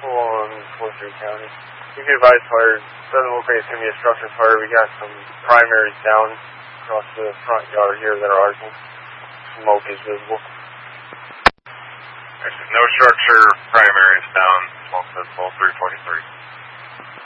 on 43 County. You can advise fire. Doesn't look like it's going to be a structure fire. We got some primaries down across the front yard here that are arcing. Smoke is visible. There's no structure primaries down, smoke visible, 343.